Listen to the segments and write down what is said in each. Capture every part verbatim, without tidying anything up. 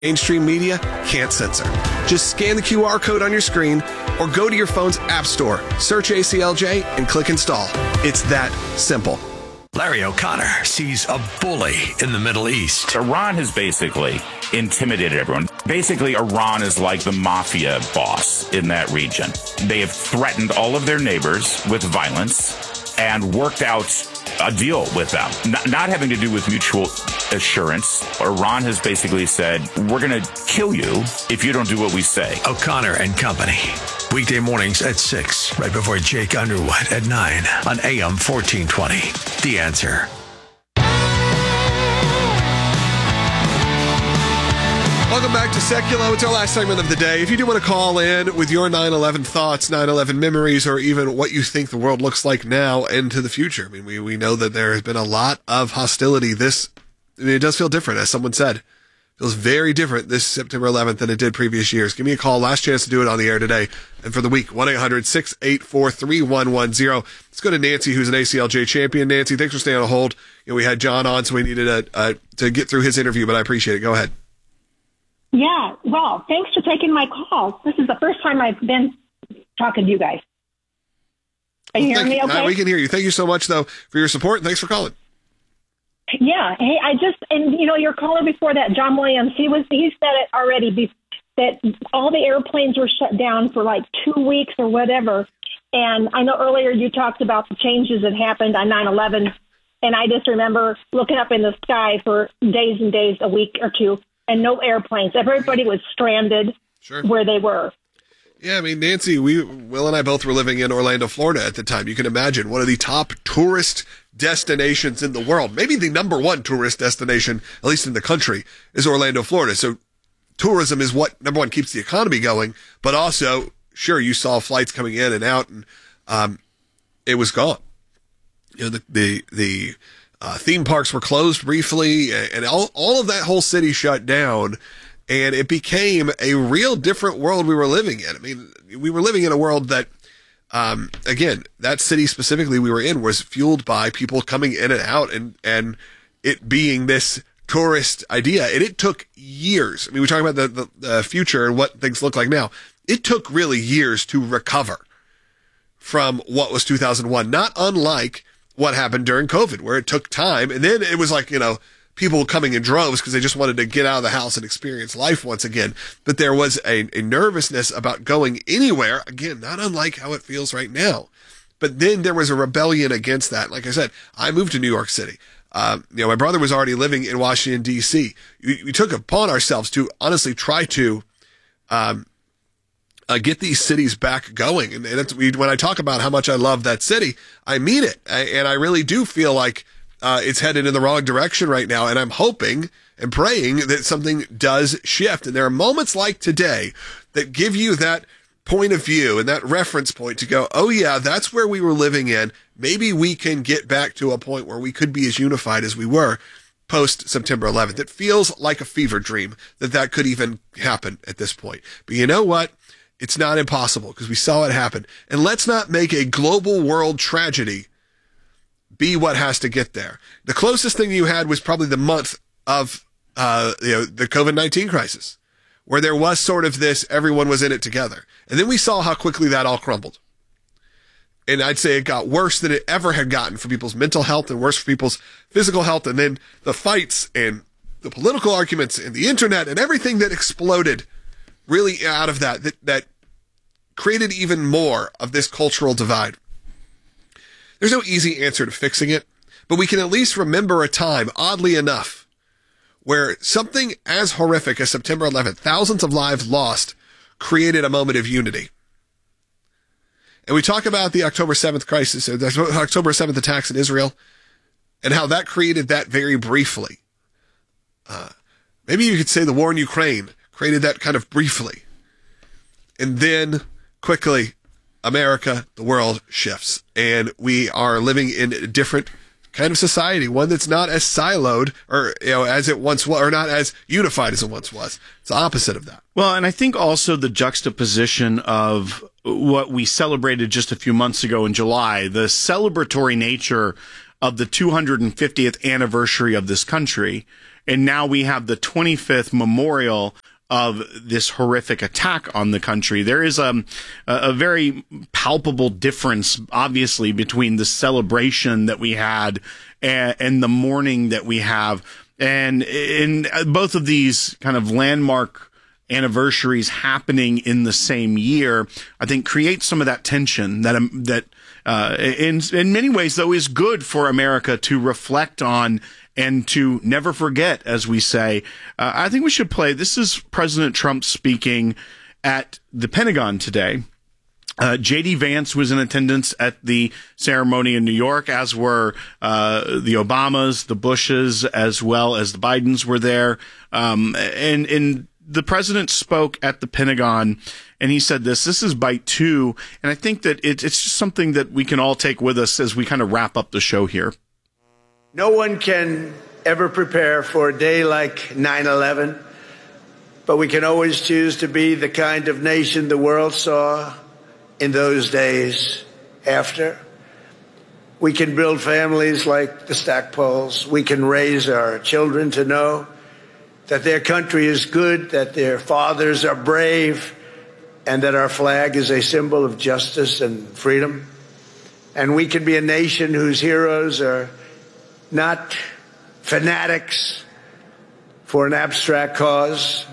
Mainstream media can't censor. Just scan the Q R code on your screen or go to your phone's app store, search A C L J, and click install. It's that simple. Larry O'Connor sees a bully in the Middle East. Iran has basically intimidated everyone. Basically, Iran is like the mafia boss in that region. They have threatened all of their neighbors with violence and worked out a deal with them, not, not having to do with mutual assurance. Iran has basically said, we're going to kill you if you don't do what we say. O'Connor and Company. Weekday mornings at six, right before Jake Underwood at nine on A M fourteen twenty. The Answer. Welcome back to Seculo. It's our last segment of the day. If you do want to call in with your nine eleven thoughts, nine eleven memories, or even what you think the world looks like now and to the future. I mean, we, we know that there has been a lot of hostility. This, I mean, it does feel different, as someone said. It feels very different this September eleventh than it did previous years. Give me a call. Last chance to do it on the air today. And for the week, one eight hundred six eight four three one one zero. Let's go to Nancy, who's an A C L J champion. Nancy, thanks for staying on hold. You know, we had John on, so we needed a, a, to get through his interview, but I appreciate it. Go ahead. Yeah, well, thanks for taking my call. This is the first time I've been talking to you guys. Are you well, hearing me okay? Uh, we can hear you. Thank you so much, though, for your support, and thanks for calling. Yeah, hey, I just, and you know, your caller before that, John Williams, he was, he said it already, that all the airplanes were shut down for like two weeks or whatever. And I know earlier you talked about the changes that happened on nine eleven, and I just remember looking up in the sky for days and days, a week or two, and no airplanes. Everybody was stranded sure. where they were. Yeah, I mean, Nancy, we, Will and I both were living in Orlando, Florida at the time. You can imagine one of the top tourist destinations in the world, maybe the number one tourist destination, at least in the country, is Orlando, Florida. So tourism is what, number one, keeps the economy going, but also, sure, you saw flights coming in and out, and um, it was gone. You know, the, the, the uh, theme parks were closed briefly, and all, all of that whole city shut down. And it became a real different world we were living in. I mean, we were living in a world that, um, again, that city specifically we were in was fueled by people coming in and out, and, and it being this tourist idea. And it took years. I mean, we talk about the, the, the future and what things look like now. It took really years to recover from what was two thousand one, not unlike what happened during COVID, where it took time. And then it was like, you know, people coming in droves because they just wanted to get out of the house and experience life once again. But there was a, a nervousness about going anywhere, again, not unlike how it feels right now. But then there was a rebellion against that. Like I said, I moved to New York City. Um, you know, my brother was already living in Washington, D C. We, we took upon ourselves to honestly try to um, uh, get these cities back going. And, and it's, we, when I talk about how much I love that city, I mean it. I, and I really do feel like Uh, it's headed in the wrong direction right now, and I'm hoping and praying that something does shift. And there are moments like today that give you that point of view and that reference point to go, oh yeah, that's where we were living in. Maybe we can get back to a point where we could be as unified as we were post September eleventh. It feels like a fever dream that that could even happen at this point. But you know what? It's not impossible because we saw it happen. And let's not make a global world tragedy be what has to get there. The closest thing you had was probably the month of uh, you know, the COVID nineteen crisis, where there was sort of this, everyone was in it together. And then we saw how quickly that all crumbled. And I'd say it got worse than it ever had gotten for people's mental health and worse for people's physical health. And then the fights and the political arguments and the internet and everything that exploded really out of that, that, that created even more of this cultural divide. There's no easy answer to fixing it, but we can at least remember a time, oddly enough, where something as horrific as September eleventh, thousands of lives lost, created a moment of unity. And we talk about the October seventh crisis, or the October seventh attacks in Israel, and how that created that very briefly. Uh, maybe you could say the war in Ukraine created that kind of briefly. And then, quickly, America, the world shifts, and we are living in a different kind of society, one that's not as siloed or, you know, as it once was, or not as unified as it once was. It's the opposite of that. Well, and I think also the juxtaposition of what we celebrated just a few months ago in July, the celebratory nature of the two hundred fiftieth anniversary of this country, and now we have the twenty-fifth memorial of this horrific attack on the country. There is a, a very palpable difference, obviously, between the celebration that we had and, and the mourning that we have. And in both of these kind of landmark anniversaries happening in the same year, I think creates some of that tension that, um, that uh, in, in many ways, though, is good for America to reflect on and to never forget, as we say. Uh, I think we should play. This is President Trump speaking at the Pentagon today. Uh, J D Vance was in attendance at the ceremony in New York, as were uh, the Obamas, the Bushes, as well as the Bidens were there. Um, and, and the president spoke at the Pentagon, and he said this. This is bite two, and I think that it, it's just something that we can all take with us as we kind of wrap up the show here. No one can ever prepare for a day like nine eleven, but we can always choose to be the kind of nation the world saw in those days after. We can build families like the Stackpoles. We can raise our children to know that their country is good, that their fathers are brave, and that our flag is a symbol of justice and freedom. And we can be a nation whose heroes are not fanatics for an abstract cause.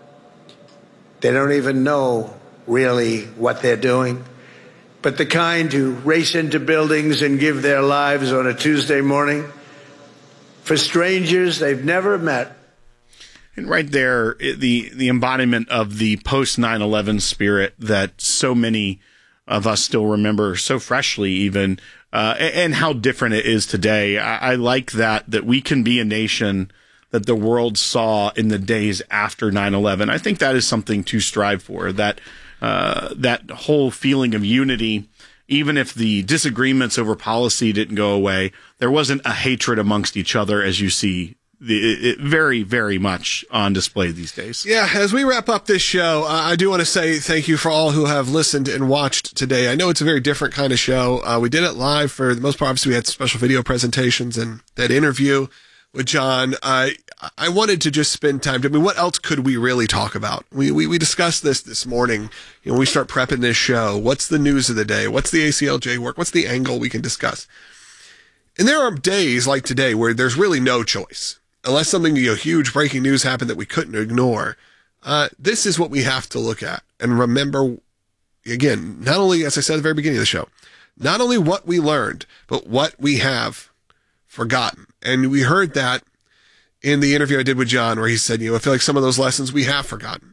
They don't even know really what they're doing, but the kind who race into buildings and give their lives on a Tuesday morning for strangers they've never met. And right there, the the embodiment of the post nine eleven spirit that so many of us still remember so freshly, even, uh, and how different it is today. I, I like that, that we can be a nation that the world saw in the days after nine eleven. I think that is something to strive for, that, uh, that whole feeling of unity. Even if the disagreements over policy didn't go away, there wasn't a hatred amongst each other, as you see the, it, very, very much on display these days. Yeah, as we wrap up this show, uh, I do want to say thank you for all who have listened and watched today. I know it's a very different kind of show. Uh, we did it live for the most part. Obviously, we had special video presentations and that interview with John. I I wanted to just spend time. I mean, what else could we really talk about? We, we, we discussed this this morning. You know, we start prepping this show. What's the news of the day? What's the A C L J work? What's the angle we can discuss? And there are days like today where there's really no choice. Unless something, you know, huge breaking news happened that we couldn't ignore, uh, this is what we have to look at and remember, again, not only, as I said at the very beginning of the show, not only what we learned, but what we have forgotten. And we heard that in the interview I did with John, where he said, you know, I feel like some of those lessons we have forgotten.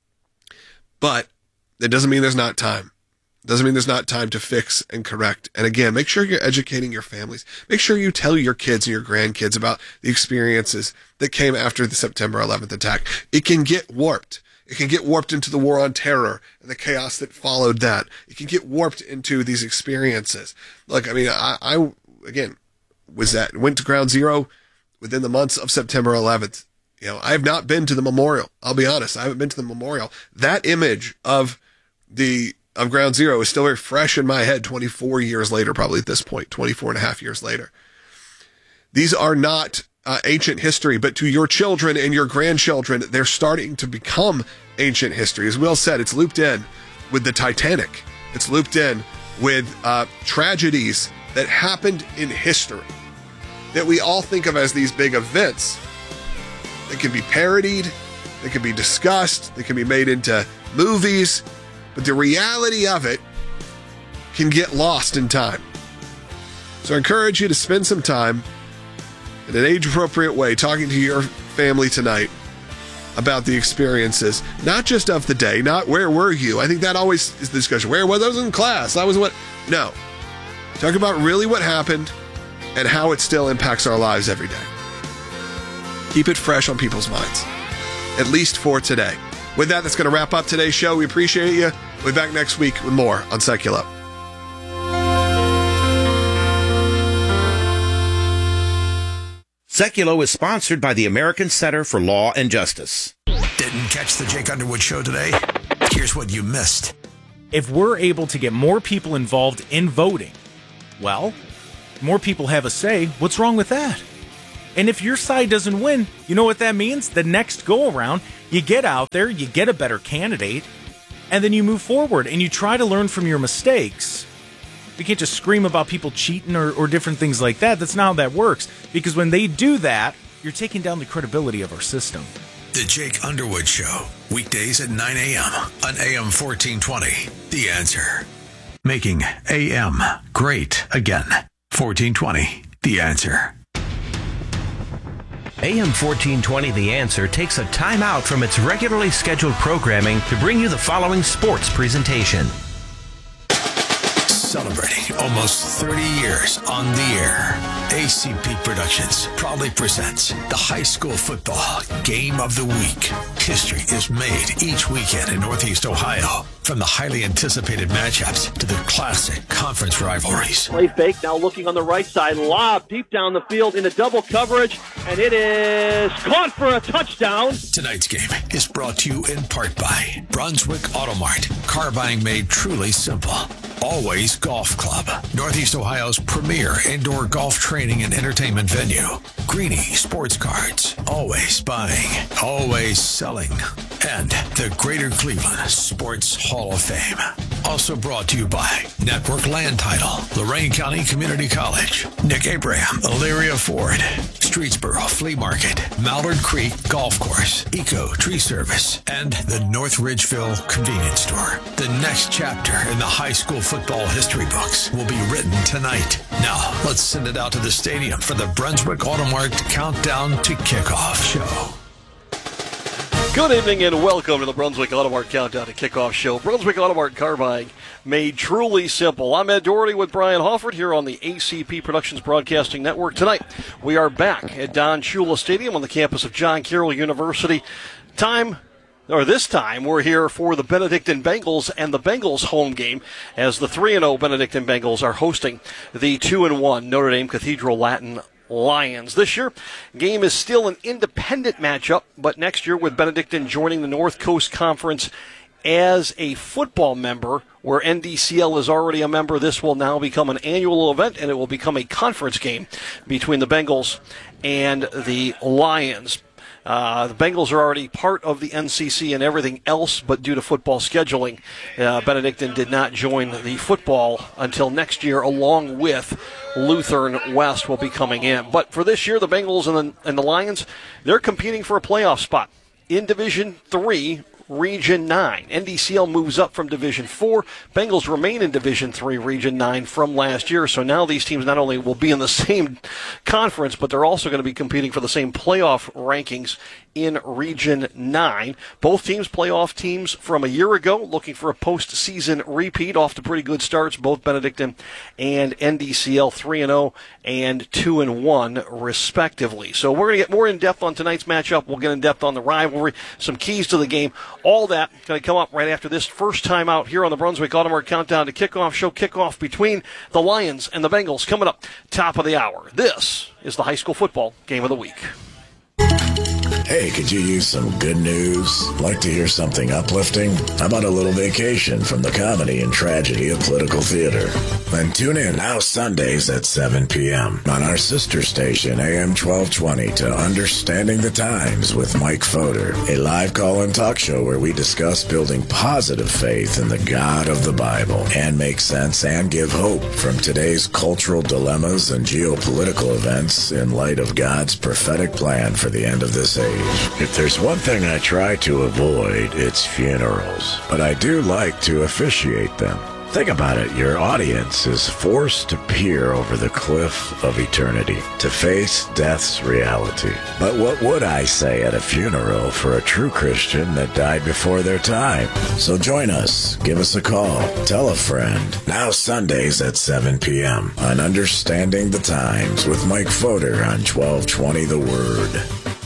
But that doesn't mean there's not time. Doesn't mean there's not time to fix and correct. And again, make sure you're educating your families. Make sure you tell your kids and your grandkids about the experiences that came after the September eleventh attack. It can get warped. It can get warped into the war on terror and the chaos that followed that. It can get warped into these experiences. Look, I mean, I, I again, was that, went to Ground Zero within the months of September eleventh. You know, I have not been to the memorial. I'll be honest. I haven't been to the memorial. That image of the, of Ground Zero is still very fresh in my head twenty-four years later, probably at this point, twenty-four and a half years later. These are not uh, ancient history, but to your children and your grandchildren, they're starting to become ancient history. As Will said, it's looped in with the Titanic. It's looped in with uh, tragedies that happened in history that we all think of as these big events. They can be parodied, they can be discussed, they can be made into movies, but the reality of it can get lost in time. So I encourage you to spend some time in an age-appropriate way talking to your family tonight about the experiences, not just of the day, not where were you. I think that always is the discussion. Where was I? Was in class? That was what? No. Talk about really what happened and how it still impacts our lives every day. Keep it fresh on people's minds, at least for today. With that, that's going to wrap up today's show. We appreciate you. We'll be back next week with more on Secular. Seculo is sponsored by the American Center for Law and Justice. Didn't catch the Jake Underwood show today? Here's what you missed. If we're able to get more people involved in voting, well, more people have a say. What's wrong with that? And if your side doesn't win, you know what that means? The next go around, you get out there, you get a better candidate, and then you move forward and you try to learn from your mistakes. You can't just scream about people cheating or, or different things like that. That's not how that works. Because when they do that, you're taking down the credibility of our system. The Jake Underwood Show, weekdays at nine a.m. on A M fourteen twenty. The Answer. Making A M great again. fourteen twenty. The Answer. A M fourteen twenty The Answer takes a time out from its regularly scheduled programming to bring you the following sports presentation. Celebrating almost thirty years on the air, A C P Productions proudly presents the High School Football Game of the Week. History is made each weekend in Northeast Ohio, from the highly anticipated matchups to the classic conference rivalries. Play fake, now looking on the right side, lob deep down the field into double coverage, and it is caught for a touchdown. Tonight's game is brought to you in part by Brunswick Automart, car buying made truly simple. Always Golf Club, Northeast Ohio's premier indoor golf training and entertainment venue. Greenie Sports Cards, always buying, always selling. And the Greater Cleveland Sports Hall of Fame. Also brought to you by Network Land Title, Lorain County Community College, Nick Abraham, Elyria Ford, Streetsboro Flea Market, Mallard Creek Golf Course, Eco Tree Service, and the North Ridgeville Convenience Store. The next chapter in the high school football history books will be written tonight. Now, let's send it out to the stadium for the Brunswick Automart Countdown to Kickoff show. Good evening and welcome to the Brunswick Automart Countdown to Kickoff show. Brunswick Automart car buying made truly simple. I'm Ed Doherty with Brian Hofford here on the A C P Productions Broadcasting Network. Tonight, we are back at Don Shula Stadium on the campus of John Carroll University. Time... Or this time, we're here for the Benedictine Bengals and the Bengals home game, as the three and oh Benedictine Bengals are hosting the two and one Notre Dame Cathedral Latin Lions. This year, game is still an independent matchup, but next year with Benedictine joining the North Coast Conference as a football member, where N D C L is already a member, this will now become an annual event, and it will become a conference game between the Bengals and the Lions. Uh, the Bengals are already part of the N C C and everything else, but due to football scheduling, uh, Benedictine did not join the football until next year, along with Lutheran West will be coming in. But for this year, the Bengals and the, and the Lions, they're competing for a playoff spot in Division three, Region nine. N D C L moves up from Division four. Bengals remain in Division three, Region nine from last year. So now these teams not only will be in the same conference, but they're also going to be competing for the same playoff rankings in Region nine. Both teams playoff teams from a year ago, looking for a postseason repeat, off to pretty good starts, both Benedictine and N D C L, three and oh and two and one respectively. So we're going to get more in depth on tonight's matchup. We'll get in depth on the rivalry, some keys to the game. All that going to come up right after this first time out here on the Brunswick Automart Countdown to Kickoff show. Kickoff between the Lions and the Bengals coming up top of the hour. This is the high school football game of the week. Hey, could you use some good news? Like to hear something uplifting? How about a little vacation from the comedy and tragedy of political theater? Then tune in now Sundays at seven p.m. on our sister station, A M twelve twenty, to Understanding the Times with Mike Fodor, a live call-in talk show where we discuss building positive faith in the God of the Bible and make sense and give hope from today's cultural dilemmas and geopolitical events in light of God's prophetic plan for the end of this age. If there's one thing I try to avoid, it's funerals. But I do like to officiate them. Think about it. Your audience is forced to peer over the cliff of eternity, to face death's reality. But what would I say at a funeral for a true Christian that died before their time? So join us. Give us a call. Tell a friend. Now Sundays at seven p.m. on Understanding the Times with Mike Fodor on twelve twenty The Word.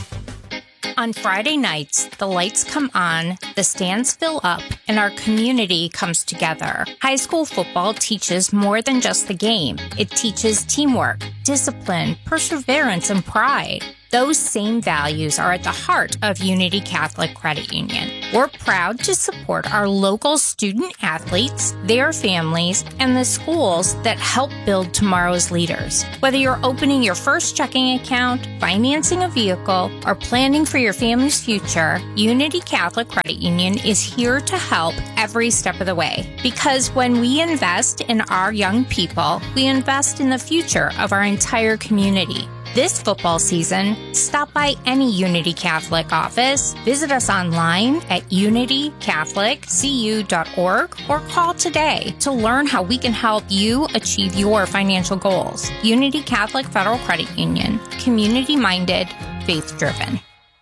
On Friday nights, the lights come on, the stands fill up, and our community comes together. High school football teaches more than just the game. It teaches teamwork, discipline, perseverance, and pride. Those same values are at the heart of Unity Catholic Credit Union. We're proud to support our local student athletes, their families, and the schools that help build tomorrow's leaders. Whether you're opening your first checking account, financing a vehicle, or planning for your family's future, Unity Catholic Credit Union is here to help every step of the way. Because when we invest in our young people, we invest in the future of our entire community. This football season, stop by any Unity Catholic office, visit us online at unity catholic c u dot org, or call today to learn how we can help you achieve your financial goals. Unity Catholic Federal Credit Union, community-minded, faith-driven.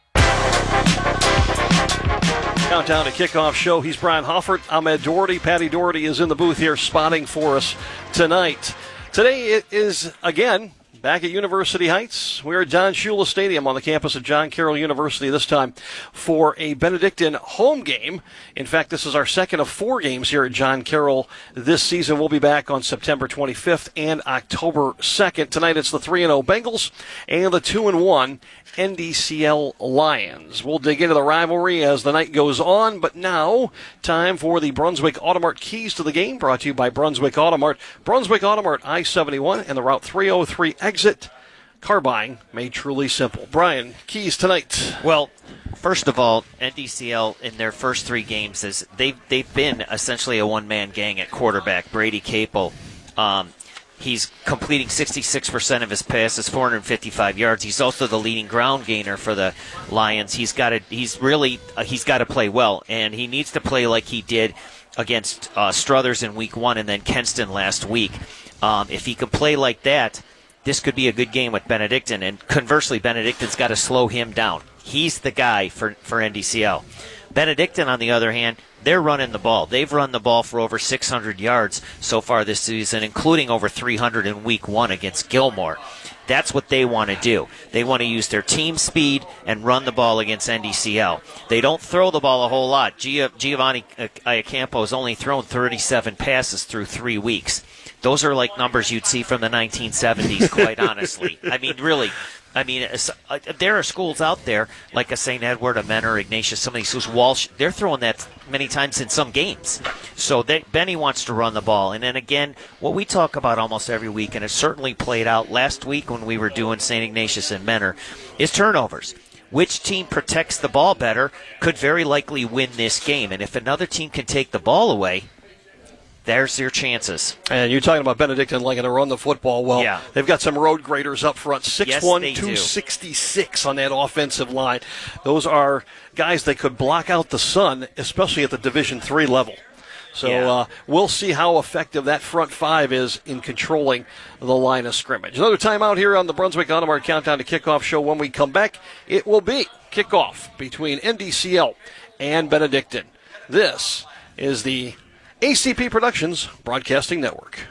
Countdown to kickoff show. He's Brian Hoffert. I'm Ed Doherty. Patty Doherty is in the booth here spotting for us tonight. Today it is, again, back at University Heights. We're at Don Shula Stadium on the campus of John Carroll University, this time for a Benedictine home game. In fact, this is our second of four games here at John Carroll this season. We'll be back on September twenty-fifth and October second. Tonight it's the three and oh Bengals and the two and one N D C L Lions. We'll dig into the rivalry as the night goes on, but now time for the Brunswick Automart Keys to the Game, brought to you by Brunswick Automart. Brunswick Automart, I seventy-one and the Route three oh three exit. Car buying made truly simple. Brian, keys tonight. Well, first of all, N D C L in their first three games, is they've, they've been essentially a one-man gang at quarterback. Brady Capel, um, he's completing sixty-six percent of his passes, four hundred fifty-five yards. He's also the leading ground gainer for the Lions. He's got to, he's really, uh, he's got to play well, and he needs to play like he did against uh, Struthers in week one and then Kenston last week. Um, if he can play like that, this could be a good game with Benedictine, and conversely, Benedictine's got to slow him down. He's the guy for, for N D C L. Benedictine, on the other hand, they're running the ball. They've run the ball for over six hundred yards so far this season, including over three hundred in week one against Gilmore. That's what they want to do. They want to use their team speed and run the ball against N D C L. They don't throw the ball a whole lot. Giovanni Iacampo has only thrown thirty-seven passes through three weeks. Those are like numbers you'd see from the nineteen seventies, quite honestly. I mean, really. I mean, there are schools out there, like a Saint Edward, a Menor, Ignatius, some of these schools, Walsh, they're throwing that many times in some games. So they, Benny wants to run the ball. And then again, what we talk about almost every week, and it certainly played out last week when we were doing Saint Ignatius and Menor, is turnovers. Which team protects the ball better could very likely win this game. And if another team can take the ball away, there's your chances. And you're talking about Benedictine liking to run the football well. Yeah. They've got some road graders up front. six one, yes, two sixty-six on that offensive line. Those are guys that could block out the sun, especially at the Division three level. So yeah. uh, we'll see how effective that front five is in controlling the line of scrimmage. Another timeout here on the Brunswick Automart Countdown to Kickoff show. When we come back, it will be kickoff between N D C L and Benedictine. This is the A C P Productions Broadcasting Network.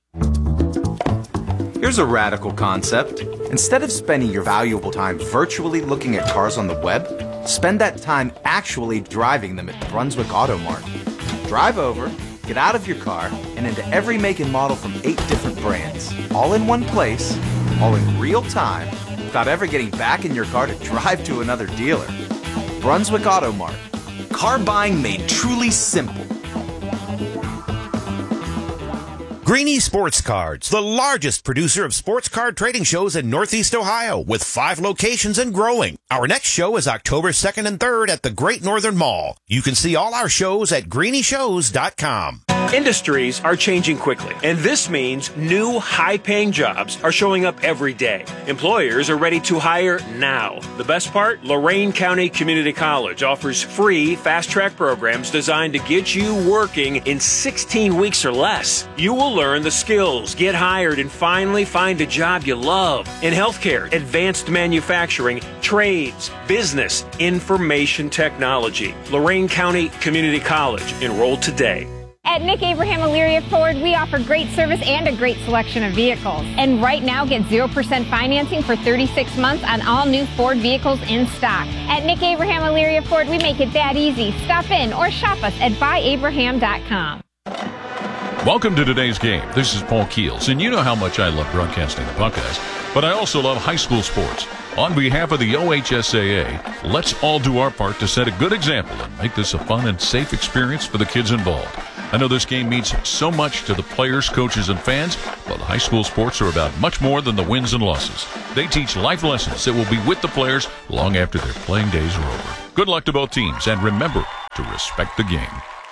Here's a radical concept. Instead of spending your valuable time virtually looking at cars on the web, spend that time actually driving them at Brunswick Automart. Drive over, get out of your car, and into every make and model from eight different brands. All in one place, all in real time, without ever getting back in your car to drive to another dealer. Brunswick Automart. Car buying made truly simple. Greeny Sports Cards, the largest producer of sports card trading shows in Northeast Ohio, with five locations and growing. Our next show is October second and third at the Great Northern Mall. You can see all our shows at greeny shows dot com. Industries are changing quickly, and this means new high-paying jobs are showing up every day. Employers are ready to hire now. The best part? Lorain County Community College offers free fast-track programs designed to get you working in sixteen weeks or less. You will learn the skills, get hired, and finally find a job you love. In healthcare, advanced manufacturing, trades, business, information technology. Lorain County Community College. Enroll today. At Nick Abraham Elyria Ford, we offer great service and a great selection of vehicles. And right now, get zero percent financing for thirty-six months on all new Ford vehicles in stock. At Nick Abraham Elyria Ford, we make it that easy. Stop in or shop us at buy abraham dot com. Welcome to today's game. This is Paul Keels, and you know how much I love broadcasting the Buckeyes, but I also love high school sports. On behalf of the O H S A A, let's all do our part to set a good example and make this a fun and safe experience for the kids involved. I know this game means so much to the players, coaches, and fans, but high school sports are about much more than the wins and losses. They teach life lessons that will be with the players long after their playing days are over. Good luck to both teams, and remember to respect the game.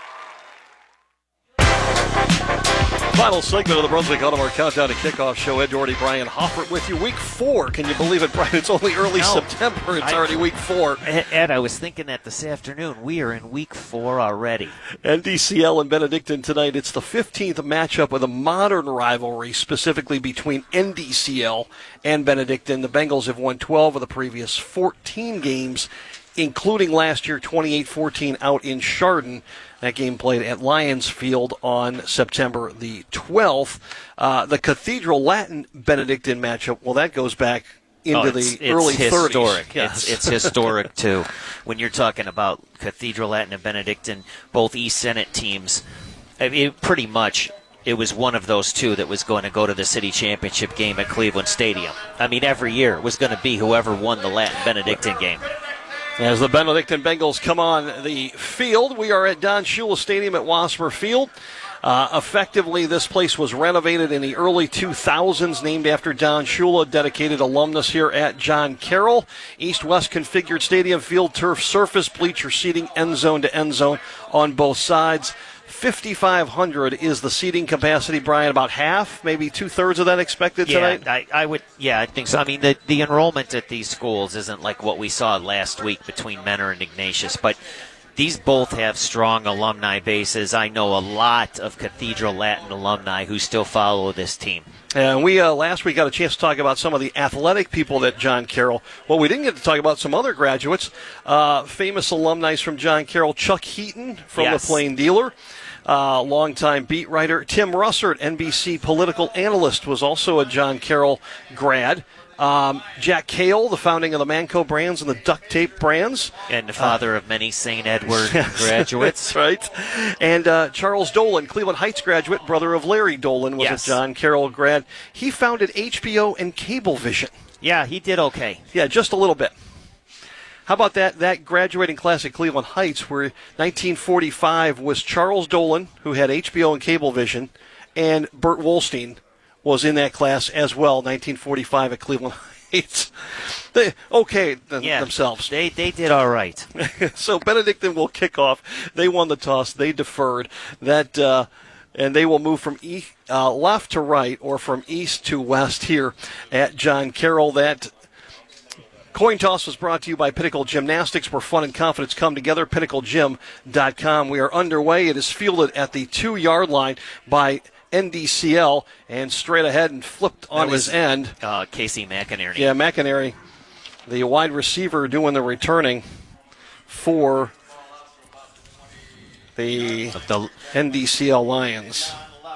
Final segment of the Brunswick Automart Countdown to Kickoff Show. Ed Doherty, Brian Hoffert with you. Week four. Can you believe it, Brian? It's only early No. September. It's I- already week four. Ed, I was thinking that this afternoon. We are in week four already. N D C L and Benedictine tonight. It's the fifteenth matchup with a modern rivalry, specifically between N D C L and Benedictine. The Bengals have won twelve of the previous fourteen games, including last year twenty-eight fourteen out in Chardon. That game played at Lions Field on September the twelfth. Uh, the Cathedral Latin Benedictine matchup, well, that goes back into Oh, it's, the early it's thirties. historic. Yes. It's, it's historic, too. When you're talking about Cathedral Latin and Benedictine, both East Senate teams, I mean, it pretty much it was one of those two that was going to go to the city championship game at Cleveland Stadium. I mean, every year it was going to be whoever won the Latin Benedictine game. As the Benedictine Bengals come on the field, we are at Don Shula Stadium at Wasmer Field. Uh, effectively, this place was renovated in the early two thousands, named after Don Shula, dedicated alumnus here at John Carroll. East-west configured stadium, field turf surface, bleacher seating, end zone to end zone on both sides. fifty-five hundred is the seating capacity, Brian. About half, maybe two-thirds of that expected Yeah, tonight? I, I would. Yeah, I think so. I mean, the, the enrollment at these schools isn't like what we saw last week between Mentor and Ignatius, but these both have strong alumni bases. I know a lot of Cathedral Latin alumni who still follow this team. And we uh, last week got a chance to talk about some of the athletic people at John Carroll. Well, we didn't get to talk about some other graduates. Uh, famous alumni from John Carroll, Chuck Heaton from Yes. the Plain Dealer. Uh, longtime beat writer Tim Russert, N B C political analyst, was also a John Carroll grad. Um, Jack Cale, the founding of the Manco brands and the duct tape brands. And the father uh, of many Saint Edward yes, graduates. That's right. And uh, Charles Dolan, Cleveland Heights graduate, brother of Larry Dolan, was Yes. a John Carroll grad. He founded H B O and Cablevision. Yeah, he did okay. Yeah, just a little bit. How about that that graduating class at Cleveland Heights, where nineteen forty-five was Charles Dolan, who had H B O and Cablevision, and Bert Wolstein was in that class as well, nineteen forty-five at Cleveland Heights. They, okay th- Yeah, themselves. They they did all right. So Benedictine will kick off. They won the toss. They deferred. That uh, and they will move from e- uh, left to right or from east to west here at John Carroll. That coin toss was brought to you by Pinnacle Gymnastics, where fun and confidence come together. pinnacle gym dot com. We are underway. It is fielded at the two-yard line by N D C L, and straight ahead and flipped on That was, his end. Uh, Casey McInerney. Yeah, McInerney, the wide receiver, doing the returning for the, the N D C L Lions.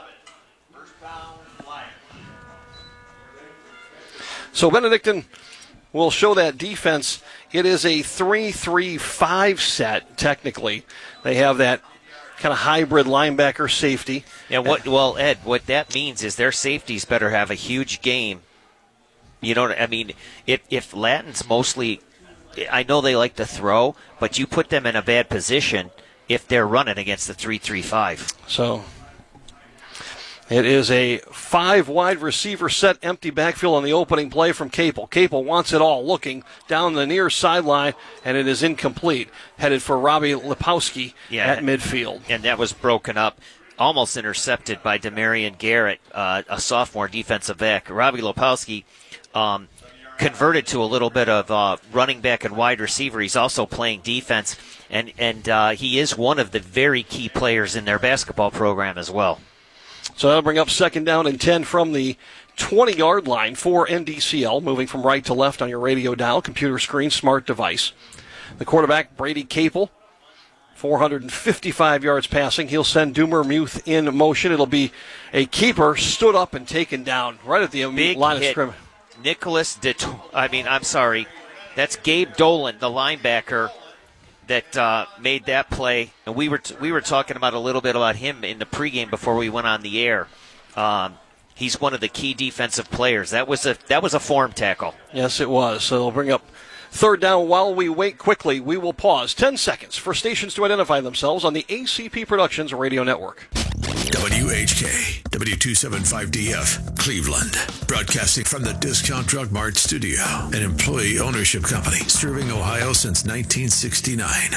So Benedictine will show that defense. It is a three three five set, technically. They have that kind of hybrid linebacker safety. Yeah, what? Well, Ed, what that means is their safeties better have a huge game. You know, I mean, if if Latin's mostly, I know they like to throw, but you put them in a bad position if they're running against the three three five. So it is a five wide receiver set, empty backfield on the opening play from Capel. Capel wants it all, looking down the near sideline, and it is incomplete. Headed for Robbie Lepowski Yeah, at midfield. And that was broken up, almost intercepted by Demarion Garrett, uh, a sophomore defensive back. Robbie Lepowski um, converted to a little bit of uh, running back and wide receiver. He's also playing defense, and, and uh, he is one of the very key players in their basketball program as well. So that'll bring up second down and ten from the twenty-yard line for N D C L, moving from right to left on your radio dial, computer screen, smart device. The quarterback, Brady Capel, four hundred fifty-five yards passing. He'll send Doomer Muth in motion. It'll be a keeper stood up and taken down right at the Big line of hit. scrimmage. Nicholas DeTo- I mean, I'm sorry. That's Gabe Dolan, the linebacker that uh, made that play. And we were t- we were talking about a little bit about him in the pregame before we went on the air. Um, he's one of the key defensive players. That was a that was a form tackle. Yes, it was. So they'll bring up third down. While we wait quickly, we will pause ten seconds for stations to identify themselves on the A C P Productions Radio Network. W H K, W two seventy-five D F, Cleveland. Broadcasting from the Discount Drug Mart studio, an employee ownership company serving Ohio since nineteen sixty-nine.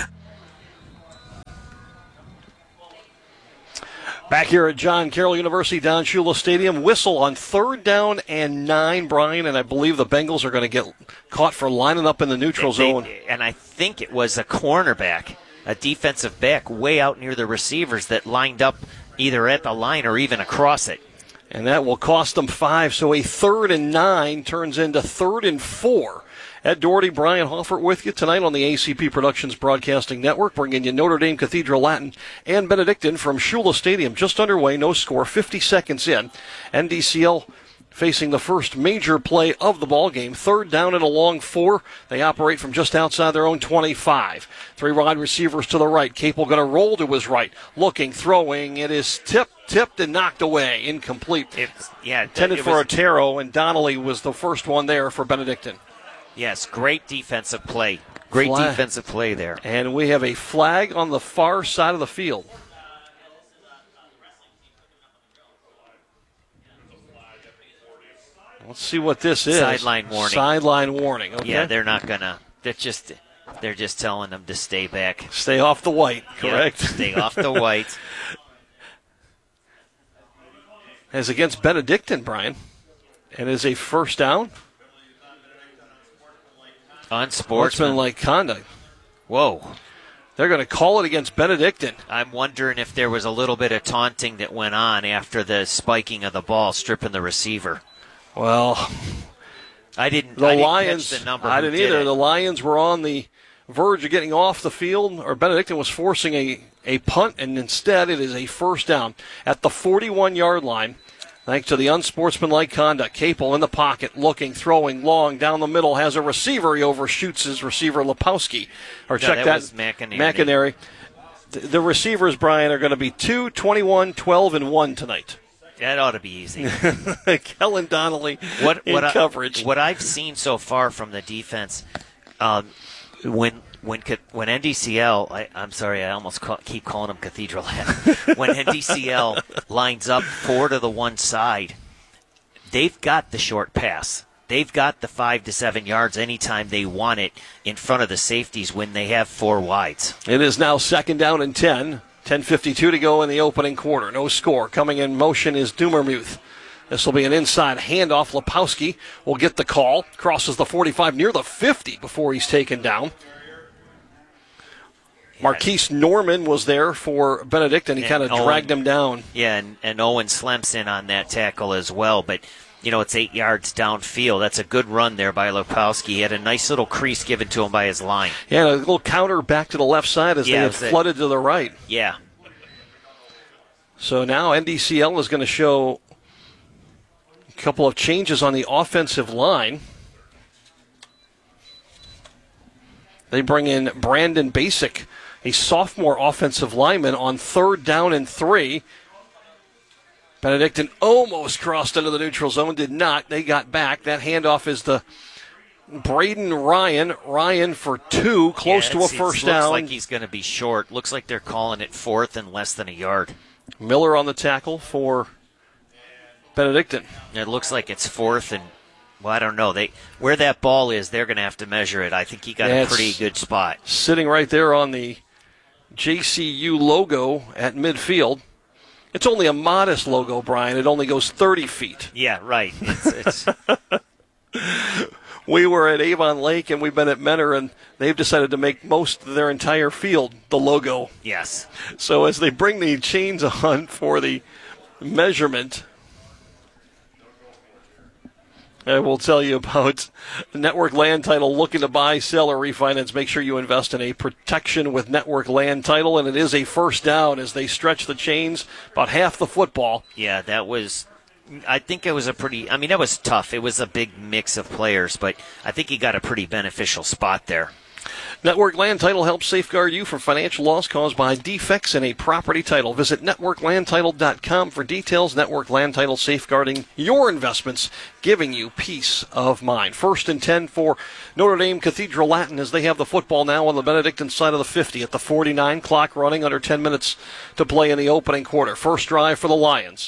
Back here at John Carroll University, Don Shula Stadium, whistle on third down and nine, Brian, and I believe the Bengals are going to get caught for lining up in the neutral They- zone. And I think it was a cornerback, a defensive back, way out near the receivers that lined up either at the line or even across it. And that will cost them five, so a third and nine turns into third and four. Ed Doherty, Brian Hoffert with you tonight on the A C P Productions Broadcasting Network, bringing you Notre Dame Cathedral Latin and Benedictine from Shula Stadium. Just underway, no score, fifty seconds in. N D C L facing the first major play of the ball game. Third down and a long four. They operate from just outside their own twenty-five. Three wide receivers to the right. Capel going to roll to his right. Looking, throwing. It is tipped, tipped, and knocked away. Incomplete. It's, yeah, Intended it for was, Otero, and Donnelly was the first one there for Benedictine. Yes, great defensive play. Great Flag. defensive play there. And we have a flag on the far side of the field. Let's see what this is. Sideline warning. Sideline warning. Okay. Yeah, they're not gonna. They're just. They're just telling them to stay back. Stay off the white. Correct. Yep, stay off the white. As against Benedictine, Brian, and is a first down. Unsportsmanlike conduct. Whoa. They're going to call it against Benedictine. I'm wondering if there was a little bit of taunting that went on after the spiking of the ball, stripping the receiver. Well, I didn't. The I didn't Lions. catch the number. I who didn't did either. it. The Lions were on the verge of getting off the field, or Benedictine was forcing a, a punt, and instead it is a first down at the forty-one-yard line. Thanks to the unsportsmanlike conduct. Capel in the pocket, looking, throwing long down the middle, has a receiver. He overshoots his receiver, Lepowski. Or No, check that that. was McInerney. McInerney. The, the receivers, Brian, are going to be two, twenty-one, twelve, and one tonight. That ought to be easy. Kellen Donnelly what, in what coverage. I, what I've seen so far from the defense, um, when when when N D C L, I, I'm sorry, I almost call, keep calling them Cathedral Latin. When N D C L lines up four to the one side, they've got the short pass. They've got the five to seven yards anytime they want it in front of the safeties when they have four wides. It is now second down and ten. ten fifty-two to go in the opening quarter. No score. Coming in motion is Dumermuth. This will be an inside handoff. Lepowski will get the call. Crosses the forty-five near the fifty before he's taken down. Marquise Norman was there for Benedictine. He And kind of Owen- dragged him down. Yeah, and, and Owen Slemson on that tackle as well. But, you know, it's eight yards downfield. That's a good run there by Lepowski. He had a nice little crease given to him by his line. Yeah, a little counter back to the left side as Yeah, they it had was a- flooded to the right. Yeah. So now N D C L is going to show a couple of changes on the offensive line. They bring in Brandon Basic, a sophomore offensive lineman, on third down and three. Benedictine almost crossed into the neutral zone, did not. They got back. That handoff is to Braden Ryan. Ryan for two, close Yeah, to a it's- first it looks down. like he's going to be short. Looks like they're calling it fourth and less than a yard. Miller on the tackle for Benedictine. It looks like it's fourth and, well, I don't know. They where that ball is, they're going to have to measure it. I think he got Yeah, a it's pretty good spot. Sitting right there on the J C U logo at midfield. It's only a modest logo, Brian. It only goes thirty feet. Yeah, right. It's, it's We were at Avon Lake and we've been at Menor, and they've decided to make most of their entire field the logo. yes. So as they bring the chains on for the measurement, I will tell you about Network Land Title. Looking to buy, sell, or refinance, make sure you invest in a protection with Network Land Title, and it is a first down as they stretch the chains about half the football. Yeah, that was. I think it was a pretty. I mean, that was tough. It was a big mix of players, but I think he got a pretty beneficial spot there. Network Land Title helps safeguard you from financial loss caused by defects in a property title. Visit network land title dot com for details. Network Land Title, safeguarding your investments, giving you peace of mind. First and ten for Notre Dame Cathedral Latin as they have the football now on the Benedictine side of the fifty at the forty-nine. Clock running, under ten minutes to play in the opening quarter. First drive for the Lions.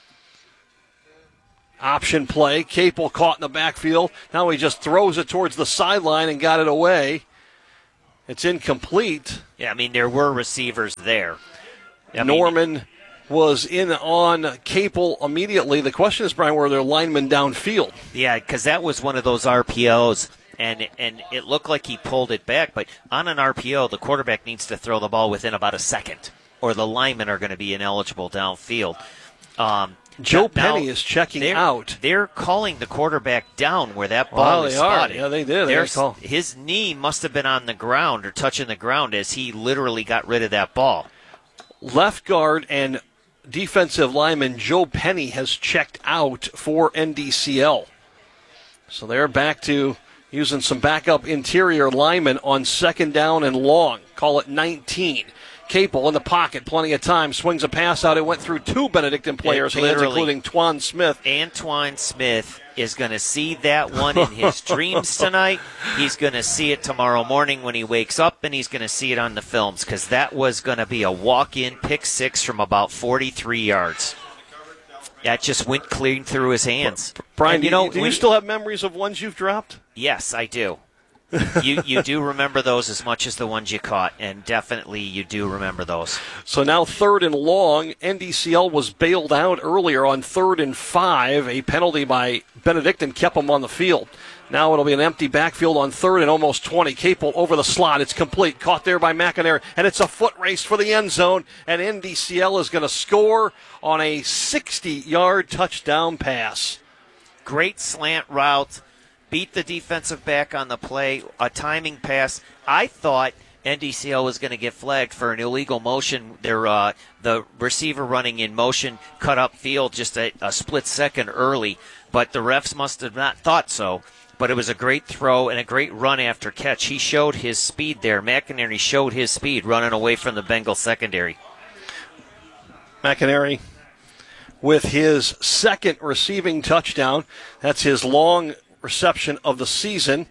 Option play. Capel caught in the backfield. Now he just throws it towards the sideline and got it away. It's incomplete. Yeah, I mean, there were receivers there. I Norman mean, was in on Capel immediately. The question is, Brian, were there linemen downfield? Yeah, because that was one of those R P Os, and and it looked like he pulled it back. But on an R P O, the quarterback needs to throw the ball within about a second, or the linemen are going to be ineligible downfield. Um, Joe now, Penny is checking they're, out. They're calling the quarterback down where that ball Well, is they are. spotted. Yeah, they did. They There's- call. His knee must have been on the ground or touching the ground as he literally got rid of that ball. Left guard and defensive lineman Joe Penny has checked out for N D C L. So they're back to using some backup interior linemen on second down and long. Call it nineteen. Capel in the pocket, plenty of time, swings a pass out. It went through two Benedictine players' hands, literally- including Twan Smith. Antoine Smith is going to see that one in his dreams tonight. He's going to see it tomorrow morning when he wakes up, and he's going to see it on the films because that was going to be a walk-in pick six from about forty-three yards. That just went clean through his hands. Brian, And, you know, do you when- still have memories of ones you've dropped? Yes, I do. you you do remember those as much as the ones you caught, and definitely you do remember those. So now third and long. N D C L was bailed out earlier on third and five. A penalty by Benedictine kept them on the field. Now it'll be an empty backfield on third and almost twenty. Capel over the slot. It's complete. Caught there by McInerney. And it's a foot race for the end zone. And N D C L is going to score on a sixty-yard touchdown pass. Great slant route. Beat the defensive back on the play. A timing pass. I thought N D C L was going to get flagged for an illegal motion. Their uh, the receiver running in motion cut up field just a, a split second early, but the refs must have not thought so. But it was a great throw and a great run after catch. He showed his speed there. McInerney showed his speed running away from the Bengal secondary. McInerney with his second receiving touchdown. That's his long reception of the season.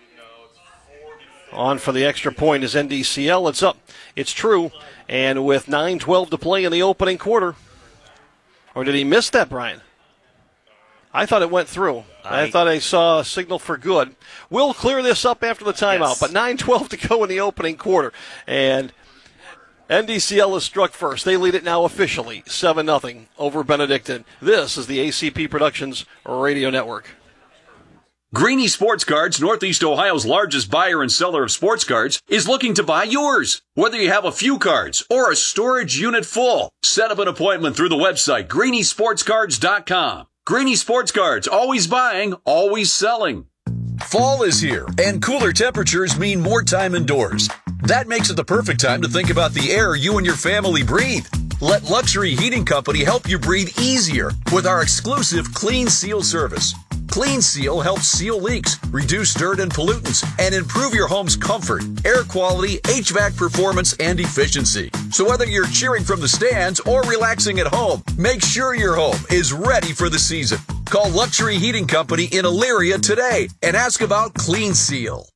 On for the extra point is N D C L. It's up. It's true. And with nine twelve to play in the opening quarter. Or did he miss that, Brian? I thought it went through. I, I thought I saw a signal for good. We'll clear this up after the timeout. Yes. But nine twelve to go in the opening quarter. And N D C L is struck first. They lead it now officially, seven nothing over Benedictine. This is the A C P Productions Radio Network. Greeny Sports Cards, Northeast Ohio's largest buyer and seller of sports cards, is looking to buy yours. Whether you have a few cards or a storage unit full, set up an appointment through the website greeny sports cards dot com. Greeny Sports Cards, always buying, always selling. Fall is here, and cooler temperatures mean more time indoors. That makes it the perfect time to think about the air you and your family breathe. Let Luxury Heating Company help you breathe easier with our exclusive Clean Seal service. Clean Seal helps seal leaks, reduce dirt and pollutants, and improve your home's comfort, air quality, H V A C performance, and efficiency. So whether you're cheering from the stands or relaxing at home, make sure your home is ready for the season. Call Luxury Heating Company in Elyria today and ask about Clean Seal.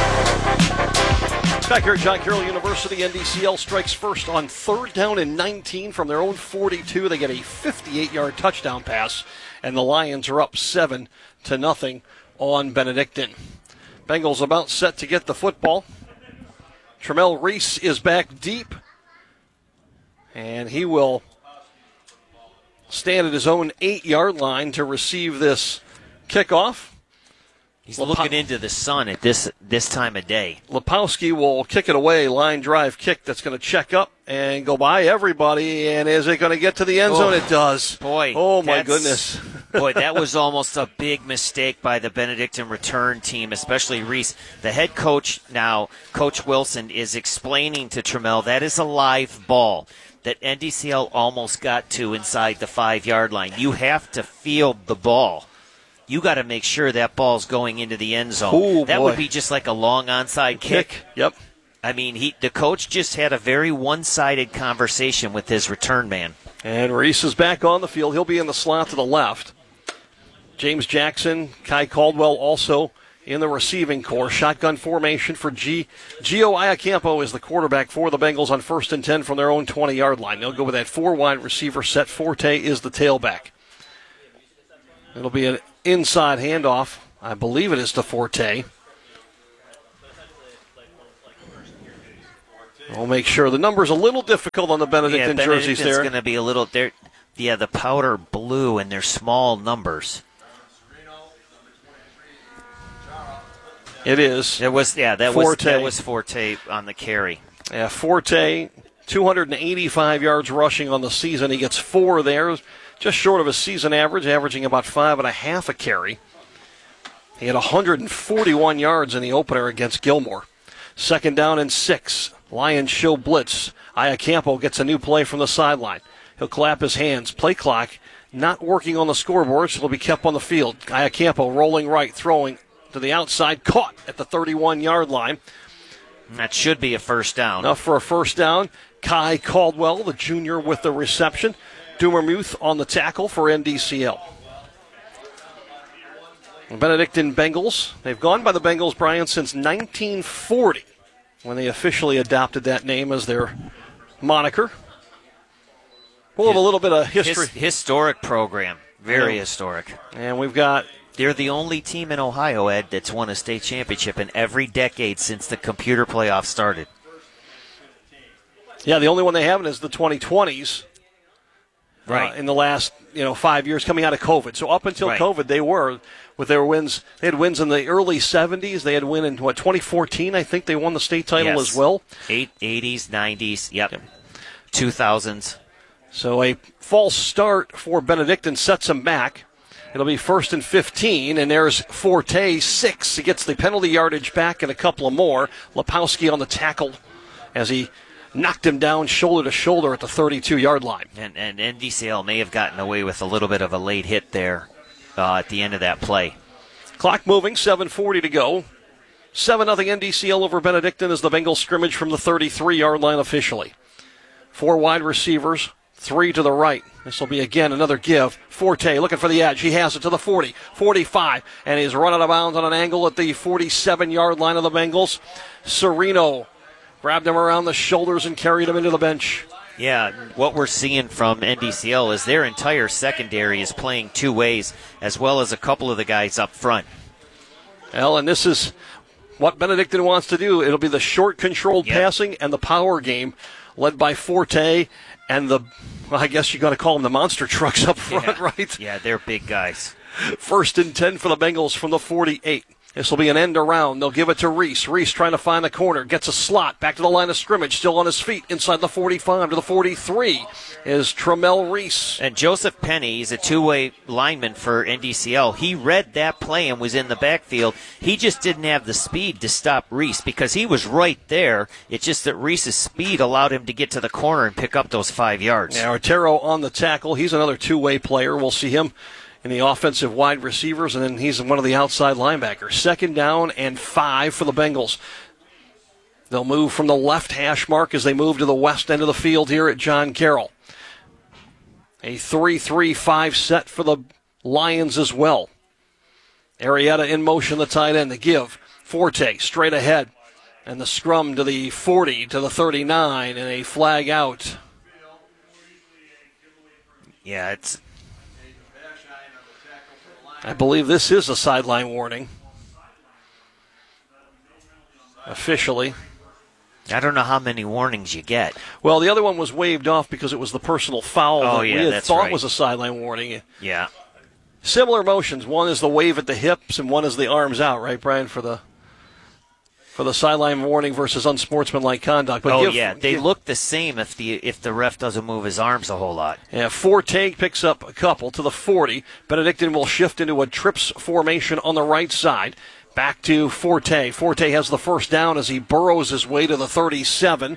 Back here at John Carroll University, N D C L strikes first on third down and nineteen from their own forty-two. They get a fifty-eight-yard touchdown pass, and the Lions are up seven to nothing on Benedictine. Bengals about set to get the football. Tremel Reese is back deep, and he will stand at his own eight-yard line to receive this kickoff. He's looking into the sun at this this time of day. Lepowski will kick it away, line drive kick that's going to check up and go by everybody. And is it going to get to the end zone? Oh, it does. Boy. Oh, my goodness. Boy, that was almost a big mistake by the Benedictine return team, especially Reese. The head coach now, Coach Wilson, is explaining to Tremel that is a live ball that N D C L almost got to inside the five-yard line. You have to field the ball. you got to make sure that ball's going into the end zone. Ooh, that boy. would be just like a long onside kick. Kick, yep. I mean, he the coach just had a very one-sided conversation with his return man. And Reese is back on the field. He'll be in the slot to the left. James Jackson, Kai Caldwell also in the receiving corps. Shotgun formation for G. Gio Iacampo is the quarterback for the Bengals on first and ten from their own twenty-yard line. They'll go with that four-wide receiver set. Forte is the tailback. It'll be an inside handoff. I believe it is to Forte. We'll make sure. The number's a little difficult on the Benedictine yeah, jerseys there. It's going to be a little there. Yeah, the powder blue and they're small numbers. It is. It was yeah, that Forte. was that was Forte on the carry. Yeah, Forte, two hundred eighty-five yards rushing on the season. He gets four there, just short of his season average, averaging about five and a half a carry. He had one hundred forty-one yards in the opener against Gilmore. Second down and six. Lions show blitz. Iacampo gets a new play from the sideline. He'll clap his hands. Play clock not working on the scoreboard, so it'll be kept on the field. Iacampo rolling right, throwing to the outside, caught at the thirty-one-yard line. That should be a first down. Enough for a first down. Kai Caldwell, the junior, with the reception. Dumermuth on the tackle for N D C L. Benedictine Bengals. They've gone by the Bengals, Brian, since nineteen forty, when they officially adopted that name as their moniker. We'll have a little bit of history. His, historic program. Very Yeah. historic. And we've got... They're the only team in Ohio, Ed, that's won a state championship in every decade since the computer playoff started. Yeah, the only one they haven't is the twenty twenties. Right. Uh, in the last, you know, five years coming out of COVID. So up until Right. COVID, they were with their wins. They had wins in the early seventies. They had win in, what, twenty fourteen, I think they won the state title Yes. as well. Eight, eighties, nineties, yep. yep. two thousands. So a false start for Benedictine sets them back. It'll be first and fifteen, and there's Forte, six. He gets the penalty yardage back and a couple of more. Lepowski on the tackle as he knocked him down shoulder to shoulder at the thirty-two-yard line. And, and N D C L may have gotten away with a little bit of a late hit there uh, at the end of that play. Clock moving, seven forty to go. seven nothing N D C L over Benedictine as the Bengals scrimmage from the thirty-three-yard line officially. Four wide receivers, three to the right. This will be, again, another give. Forte looking for the edge. He has it to the forty, forty-five, and he's run out of bounds on an angle at the forty-seven-yard line of the Bengals. Sereno grabbed him around the shoulders and carried him into the bench. Yeah, what we're seeing from N D C L is their entire secondary is playing two ways, as well as a couple of the guys up front. Well, and this is what Benedictine wants to do. It'll be the short, controlled Yep. passing and the power game led by Forte and the, well, I guess you got to call them the monster trucks up front, Yeah. right? Yeah, they're big guys. First and ten for the Bengals from the forty-eight. This will be an end around. They'll give it to Reese. Reese trying to find the corner. Gets a slot. Back to the line of scrimmage. Still on his feet. Inside the forty-five to the forty-three is Tremel Reese. And Joseph Penny, he's a two-way lineman for N D C L. He read that play and was in the backfield. He just didn't have the speed to stop Reese because he was right there. It's just that Reese's speed allowed him to get to the corner and pick up those five yards. Yeah, Otero on the tackle. He's another two-way player. We'll see him in the offensive wide receivers, and then he's one of the outside linebackers. Second down and five for the Bengals. They'll move from the left hash mark as they move to the west end of the field here at John Carroll. A three three five set for the Lions as well. Arrieta in motion, the tight end. The give. Forte straight ahead. And the scrum to the forty, to the thirty-nine, and a flag out. Yeah, it's... I believe this is a sideline warning. Officially. I don't know how many warnings you get. Well, the other one was waved off because it was the personal foul Oh, that yeah, we had that's thought right. was a sideline warning. Yeah. Similar motions. One is the wave at the hips and one is the arms out, right, Brian, for the for the sideline warning versus unsportsmanlike conduct. But oh, give, yeah. They give, look the same if the if the ref doesn't move his arms a whole lot. Yeah, Forte picks up a couple to the forty. Benedictine will shift into a trips formation on the right side. Back to Forte. Forte has the first down as he burrows his way to the thirty-seven.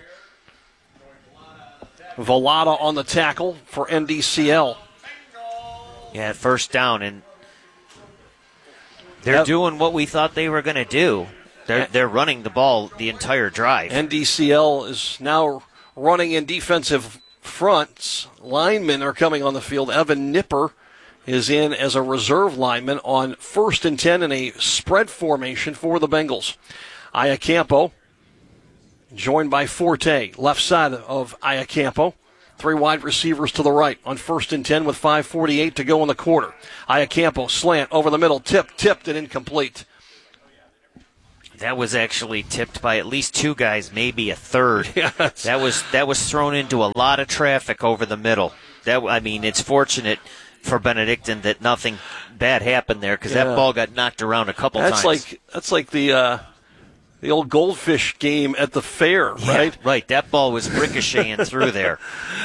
Velada on the tackle for N D C L. Yeah, first down, and They're Yep. doing what we thought they were going to do. They're they're running the ball the entire drive. N D C L is now running in defensive fronts. Linemen are coming on the field. Evan Nipper is in as a reserve lineman on first and ten in a spread formation for the Bengals. Iacampo joined by Forte, left side of Iacampo. Three wide receivers to the right on first and ten with five forty-eight to go in the quarter. Iacampo slant over the middle, tipped, tipped, and incomplete. That was actually tipped by at least two guys, maybe a third. Yes. That was that was thrown into a lot of traffic over the middle. That I mean, it's fortunate for Benedictine that nothing bad happened there because Yeah. that ball got knocked around a couple That's times. like that's like the uh, the old goldfish game at the fair, Yeah, right? Right. That ball was ricocheting through there.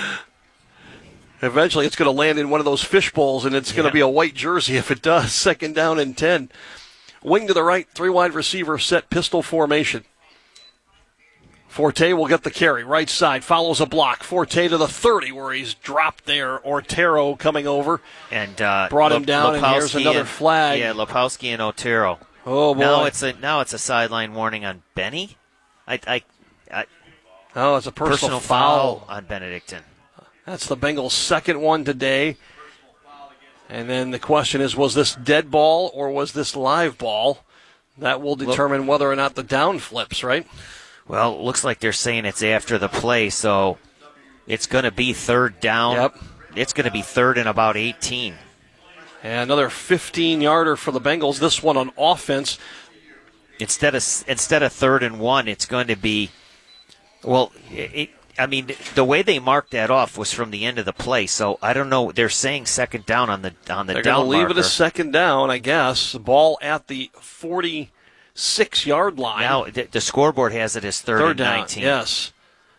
Eventually, it's going to land in one of those fish bowls, and it's going to Yeah. be a white jersey if it does. Second down and ten. Wing to the right, three wide receiver set pistol formation. Forte will get the carry. Right side follows a block. Forte to the thirty where he's dropped there. Otero coming over. And uh, Brought him Lop- down, and here's Lopowski another and- flag. Yeah, Lopowski and Otero. Oh, boy. Now it's a now it's a sideline warning on Benny. I, I, I Oh, it's a personal, personal foul. foul on Benedictine. That's the Bengals' second one today. And then the question is, was this dead ball or was this live ball? That will determine whether or not the down flips, right? Well, it looks like they're saying it's after the play, so it's going to be third down. Yep. It's going to be third and about eighteen. And another fifteen-yarder for the Bengals, this one on offense. Instead of instead of third and one, it's going to be, well, it, I mean, the way they marked that off was from the end of the play, so I don't know. They're saying second down on the on the They're down going to leave marker. it as second down, I guess. The ball at the forty-six-yard line. Now, the, the scoreboard has it as third, Third and down, nineteen. yes.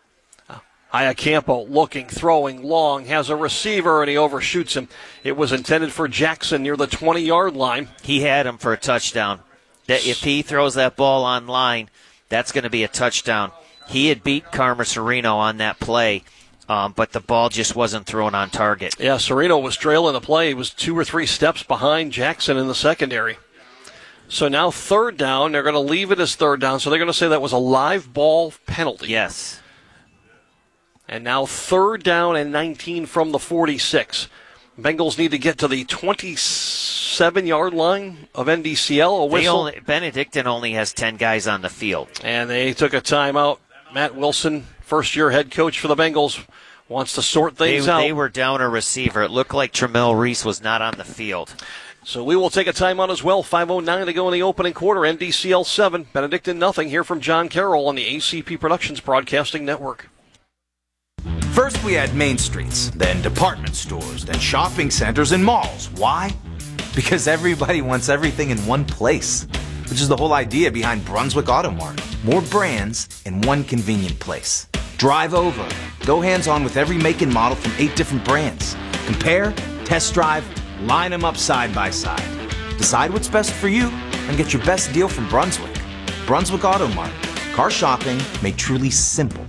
Iacampo looking, throwing long, has a receiver, and he overshoots him. It was intended for Jackson near the twenty-yard line. He had him for a touchdown. That if he throws that ball on line, that's going to be a touchdown. He had beat Carmer Sereno on that play, um, but the ball just wasn't thrown on target. Yeah, Sereno was trailing the play. He was two or three steps behind Jackson in the secondary. So now third down. They're going to leave it as third down, so they're going to say that was a live ball penalty. Yes. And now third down and nineteen from the forty-six. Bengals need to get to the twenty-seven-yard line of N D C L. A They whistle. only, Benedictine only has ten guys on the field. And they took a timeout. Matt Wilson, first-year head coach for the Bengals, wants to sort things They, out. they were down a receiver. It looked like Tramel Reese was not on the field. So we will take a timeout as well. five oh nine to go in the opening quarter. N D C L seven, Benedictine nothing. Here from John Carroll on the A C P Productions Broadcasting Network. First we had main streets, then department stores, then shopping centers and malls. Why? Because everybody wants everything in one place, which is the whole idea behind Brunswick Auto Mart. More brands in one convenient place. Drive over. Go hands-on with every make and model from eight different brands. Compare, test drive, line them up side by side. Decide what's best for you and get your best deal from Brunswick. Brunswick Auto Mart. Car shopping made truly simple.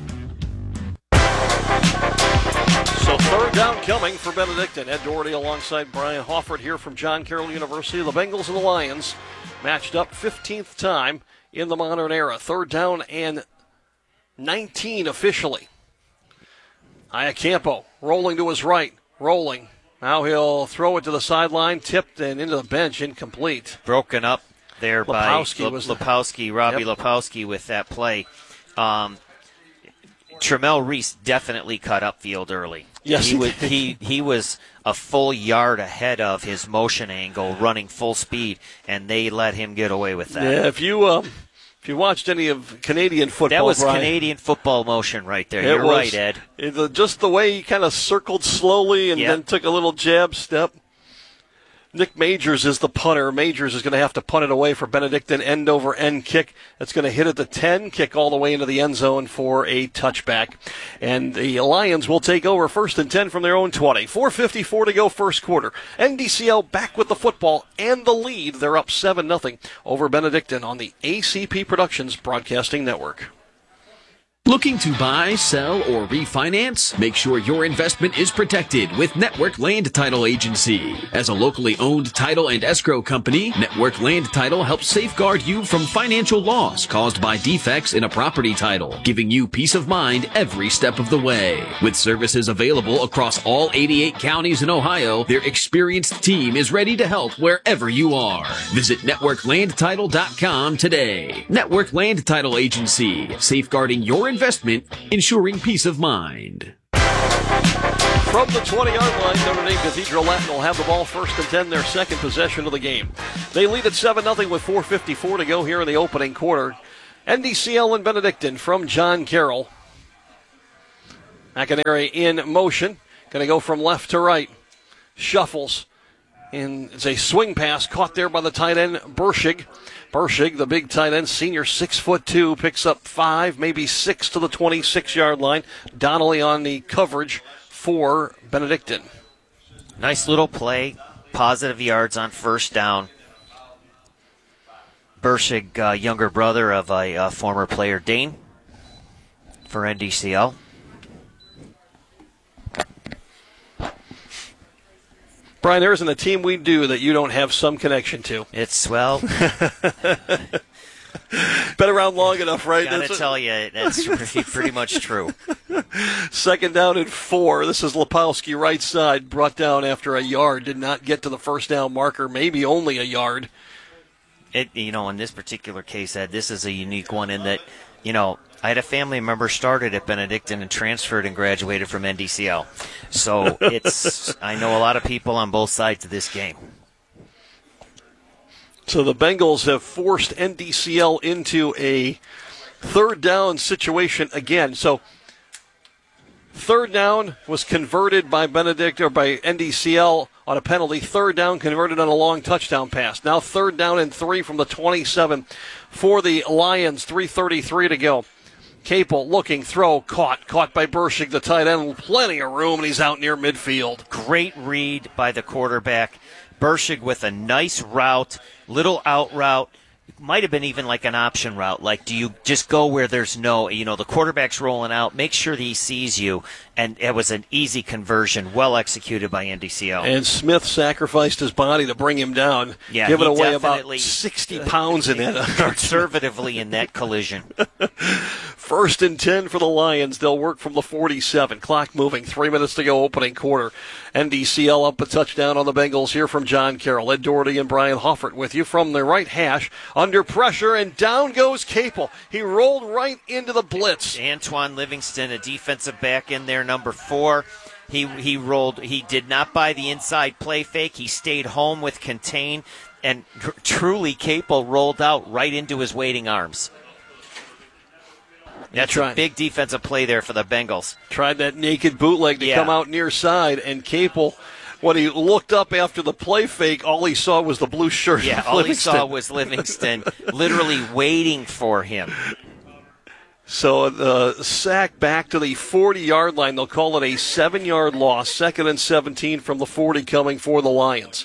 So third down coming for Benedictine. Ed Doherty alongside Brian Hoffert here from John Carroll University. The Bengals and the Lions matched up fifteenth time in the modern era. Third down and nineteen officially. Iacampo rolling to his right, rolling. Now he'll throw it to the sideline, tipped and into the bench, incomplete. Broken up there Lopowski by was Le- Lopowski, Robbie Yep. Lopowski with that play. Um, Tramel Reese definitely cut upfield early. Yes, he he was. did. He he was a full yard ahead of his motion angle, running full speed, and they let him get away with that. Yeah, if you um, if you watched any of Canadian football, That was Brian, Canadian football motion right there. it You're was- right, Ed. it- the- just the way he kind of circled slowly and Yep. then took a little jab step. Nick Majors is the punter. Majors is going to have to punt it away for Benedictine, end over end kick. That's going to hit at the ten, kick all the way into the end zone for a touchback. And the Lions will take over first and ten from their own twenty. four fifty-four to go first quarter. N D C L back with the football and the lead. They're up seven nothing over Benedictine on the A C P Productions Broadcasting Network. Looking to buy, sell, or refinance? Make sure your investment is protected with Network Land Title Agency. As a locally owned title and escrow company, Network Land Title helps safeguard you from financial loss caused by defects in a property title, giving you peace of mind every step of the way. With services available across all eighty-eight counties in Ohio, their experienced team is ready to help wherever you are. Visit network land title dot com today. Network Land Title Agency, safeguarding your investment, ensuring peace of mind. From the twenty-yard line, Notre Dame Cathedral Latin will have the ball first and ten, their second possession of the game. They lead at seven nothing with four fifty-four to go here in the opening quarter. N D C L and Benedictine from John Carroll. McInerney in motion. Going to go from left to right. Shuffles. And it's a swing pass caught there by the tight end, Burschig. Burschig, the big tight end, senior, six foot two, picks up five, maybe six to the twenty-six-yard line. Donnelly on the coverage for Benedictine. Nice little play, positive yards on first down. Burschig, uh, younger brother of a uh, former player, Dane, for N D C L. Brian, there isn't a team we do that you don't have some connection to. It's, well... Been around long enough, right? Gotta that's tell you, that's pretty, pretty much true. Second down and four. This is Lepowski, right side, brought down after a yard. Did not get to the first down marker, maybe only a yard. It, you know, in this particular case, Ed, this is a unique one in that, you know, I had a family member started at Benedictine and transferred and graduated from N D C L. So it's, I know a lot of people on both sides of this game. So the Bengals have forced N D C L into a third down situation again. So third down was converted by Benedict or by N D C L on a penalty. Third down converted on a long touchdown pass. Now third down and three from the twenty-seven for the Lions. three thirty-three to go. Capel looking, throw, caught. Caught by Burschig, the tight end. Plenty of room, and he's out near midfield. Great read by the quarterback. Burschig with a nice route, little out route. Might have been even like an option route. Like, do you just go where there's no, you know, the quarterback's rolling out, make sure that he sees you. And it was an easy conversion, well executed by N D C L. And Smith sacrificed his body to bring him down. Yeah, giving he away about sixty pounds in that. Conservatively in that collision. First and ten for the Lions. They'll work from the forty-seven. Clock moving. Three minutes to go, opening quarter. N D C L up a touchdown on the Bengals here from John Carroll. Ed Doherty and Brian Hoffert with you from the right hash. Under pressure, and down goes Capel. He rolled right into the blitz. Antoine Livingston, a defensive back in there, number four. He he rolled. He did not buy the inside play fake. He stayed home with contain, and tr- truly Capel rolled out right into his waiting arms. That's a big defensive play there for the Bengals. Tried that naked bootleg to yeah. come out near side, and Capel, when he looked up after the play fake, all he saw was the blue shirt. Yeah, all Livingston. he saw was Livingston literally waiting for him. So the sack back to the forty-yard line. They'll call it a seven-yard loss. Second and seventeen from the forty coming for the Lions.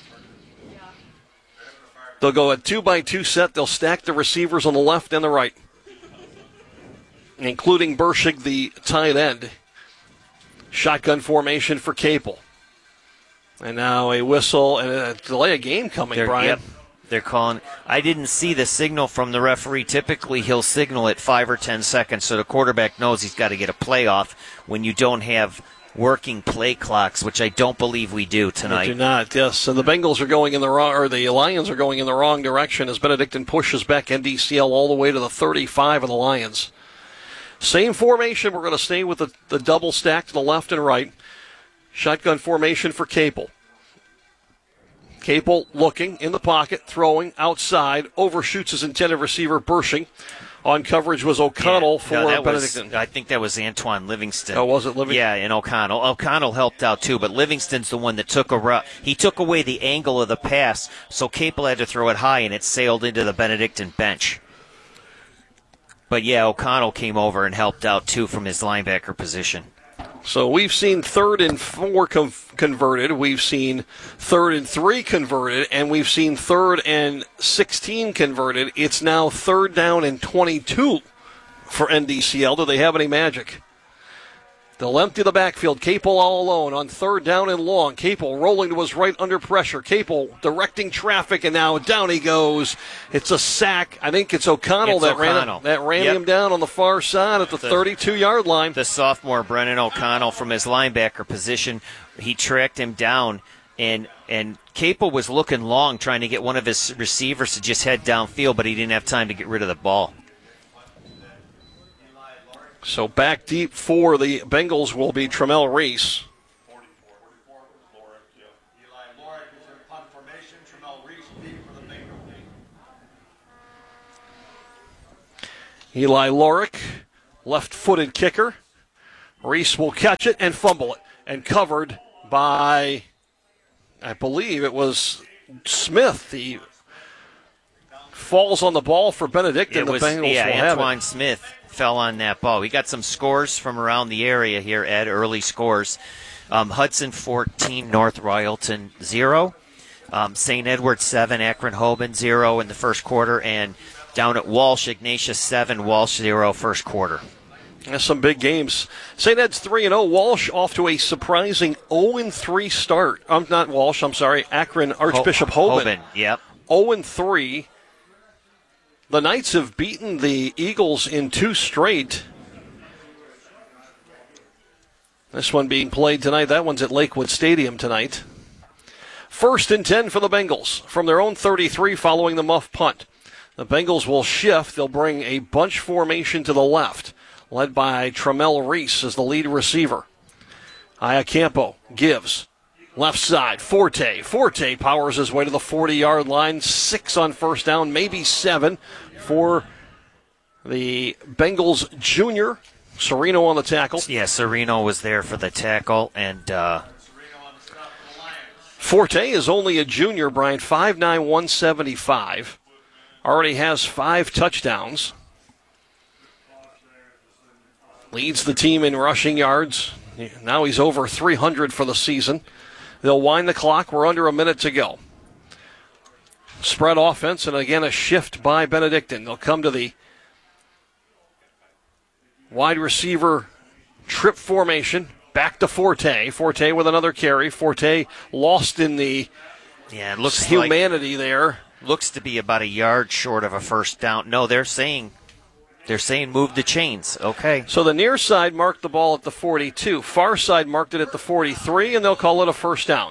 They'll go a two-by-two set. They'll stack the receivers on the left and the right, including Burschig, the tight end. Shotgun formation for Capel. And now a whistle and a delay of game coming, They're, Brian. Yep, they're calling. I didn't see the signal from the referee. Typically, he'll signal at five or ten seconds, so the quarterback knows he's got to get a play off when you don't have working play clocks, which I don't believe we do tonight. We do not, yes. So the Bengals are going in the wrong, or the Lions are going in the wrong direction as Benedictine pushes back N D C L all the way to the thirty-five of the Lions. Same formation. We're going to stay with the, the double stack to the left and right. Shotgun formation for Capel. Capel looking in the pocket, throwing outside, overshoots his intended receiver, Burschig. On coverage was O'Connell yeah, for no, that Benedictine. Was, I think that was Antoine Livingston. Oh, was it Livingston? Yeah, and O'Connell. O'Connell helped out too, but Livingston's the one that took a route. He took away the angle of the pass, so Capel had to throw it high, and it sailed into the Benedictine bench. But yeah, O'Connell came over and helped out too from his linebacker position. So we've seen third and four com- converted, we've seen third and three converted, and we've seen third and sixteen converted. It's now third down and twenty-two for N D C L. Do they have any magic? They'll empty the backfield. Capel all alone on third down and long. Capel rolling to his right under pressure. Capel directing traffic, and now down he goes. It's a sack. I think it's O'Connell, It's that, O'Connell. Ran, that ran Yep. him down on the far side at the thirty-two-yard line. The sophomore Brennan O'Connell from his linebacker position, he tracked him down, and and Capel was looking long, trying to get one of his receivers to just head downfield, but he didn't have time to get rid of the ball. So back deep for the Bengals will be Tremel Reese. Eli Lorick, left-footed kicker. Reese will catch it and fumble it, and covered by, I believe it was Smith. He falls on the ball for Benedictine. It the was, Bengals yeah, will have Antoine it. Smith fell on that ball. We got some scores from around the area here, Ed, early scores. Um, Hudson fourteen, North Royalton zero. Um, Saint Edward seven, Akron Hoban zero in the first quarter. And down at Walsh, Ignatius seven, Walsh zero first quarter. That's some big games. Saint Ed's three and oh. Walsh off to a surprising oh and three start. I'm not Walsh, I'm sorry. Akron Archbishop Ho- Hoban. Hoban, yep. oh and three. The Knights have beaten the Eagles in two straight. This one being played tonight. That one's at Lakewood Stadium tonight. First and ten for the Bengals from their own thirty-three following the muff punt. The Bengals will shift. They'll bring a bunch formation to the left, led by Tremel Reese as the lead receiver. Iacampo gives. Left side, Forte. Forte powers his way to the forty-yard line. Six on first down, maybe seven for the Bengals junior. Sereno on the tackle. Yeah, Sereno was there for the tackle. And uh, Forte is only a junior, Brian, five nine, one seventy-five. Already has five touchdowns. Leads the team in rushing yards. Now he's over three hundred for the season. They'll wind the clock. We're under a minute to go. Spread offense, and again a shift by Benedictine. They'll come to the wide receiver trip formation. Back to Forte. Forte with another carry. Forte lost in the yeah, it looks humanity like, there. Looks to be about a yard short of a first down. No, they're saying they're saying move the chains. Okay. So the near side marked the ball at the forty-two. Far side marked it at the forty-three, and they'll call it a first down.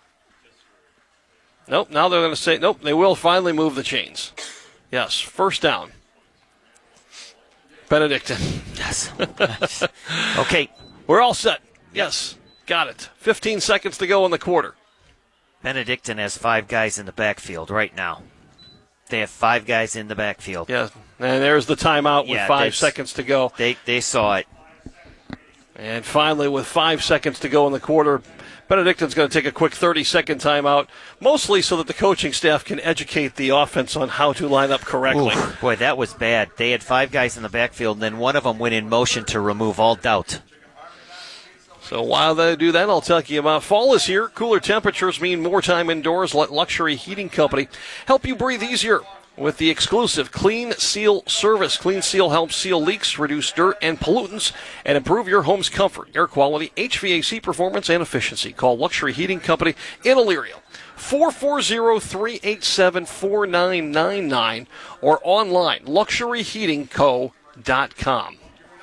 Nope, now they're going to say, nope, they will finally move the chains. Yes, first down. Benedictine. Yes. Okay. We're all set. Yes, got it. fifteen seconds to go in the quarter. Benedictine has five guys in the backfield right now. They have five guys in the backfield. Yeah, and there's the timeout with yeah, five seconds to go. They they saw it. And finally, with five seconds to go in the quarter, Benedictine's going to take a quick thirty-second timeout, mostly so that the coaching staff can educate the offense on how to line up correctly. Ooh, boy, that was bad. They had five guys in the backfield, and then one of them went in motion to remove all doubt. So while they do that, I'll tell you about fall is here. Cooler temperatures mean more time indoors. Let Luxury Heating Company help you breathe easier with the exclusive Clean Seal service. Clean Seal helps seal leaks, reduce dirt and pollutants, and improve your home's comfort, air quality, H V A C performance, and efficiency. Call Luxury Heating Company in Elyria, four four zero, three eight seven, four nine nine nine, or online, luxury heating co dot com.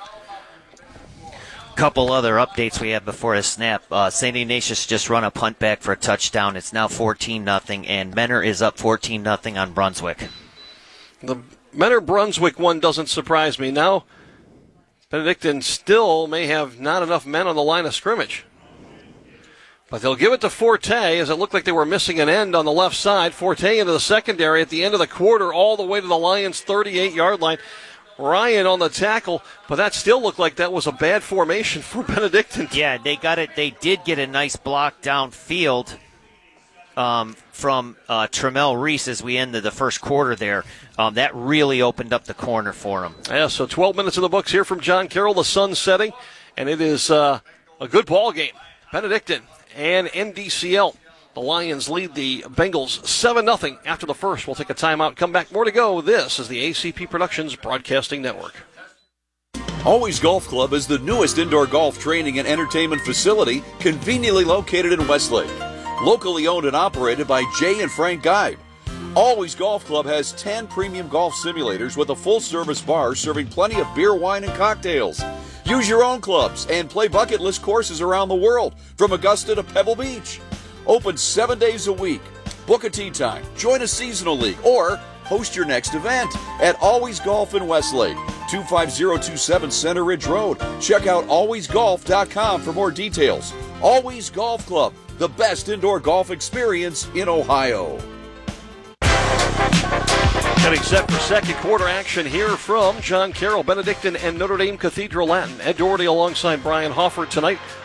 Couple other updates we have before the snap. Uh, Saint Ignatius just run a punt back for a touchdown. It's now fourteen nothing, and Menor is up fourteen nothing on Brunswick. The Menor-Brunswick one doesn't surprise me. Now, Benedictine still may have not enough men on the line of scrimmage. But they'll give it to Forte, as it looked like they were missing an end on the left side. Forte into the secondary at the end of the quarter, all the way to the Lions' thirty-eight-yard line. Ryan on the tackle, but that still looked like that was a bad formation for Benedictine. Yeah, they got it. They did get a nice block downfield um, from uh, Tremel Reese as we ended the first quarter there. Um, that really opened up the corner for them. Yeah, so twelve minutes in the books here from John Carroll. The sun's setting, and it is uh, a good ball game. Benedictine and N D C L. The Lions lead the Bengals seven nothing after the first. We'll take a timeout, come back. More to go. This is the A C P Productions Broadcasting Network. Always Golf Club is the newest indoor golf training and entertainment facility conveniently located in Westlake. Locally owned and operated by Jay and Frank Guide. Always Golf Club has ten premium golf simulators with a full-service bar serving plenty of beer, wine, and cocktails. Use your own clubs and play bucket list courses around the world, from Augusta to Pebble Beach. Open seven days a week. Book a tee time, join a seasonal league, or host your next event at Always Golf in Westlake, two five zero two seven Center Ridge Road. Check out always golf dot com for more details. Always Golf Club, the best indoor golf experience in Ohio. Getting set for second quarter action here from John Carroll, Benedictine, and Notre Dame Cathedral Latin. Ed Doherty alongside Brian Hofford tonight